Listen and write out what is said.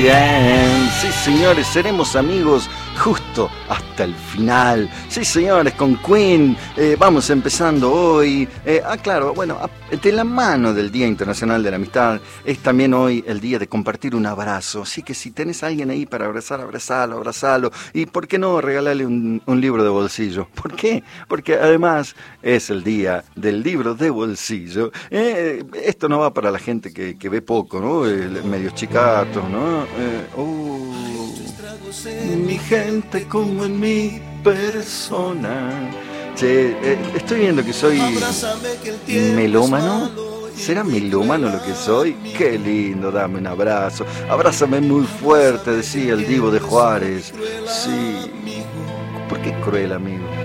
bien. Sí, señores, seremos amigos justo hasta el final. Sí, señores, con Queen vamos empezando hoy. Claro, bueno, de la mano del Día Internacional de la Amistad, es también hoy el día de compartir un abrazo. Así que si tenés a alguien ahí para abrazar, abrazalo. Y ¿por qué no regalarle un libro de bolsillo? ¿Por qué? Porque además es el día del libro de bolsillo. Esto no va para la gente que ve poco, ¿no? Medios chicatos, ¿no? Mi gente como en mi persona. Che, estoy viendo que soy melómano. ¿Será melómano lo que soy? Qué lindo, dame un abrazo. Abrázame muy fuerte, decía el Divo de Juárez. Sí. ¿Por qué cruel, amigo?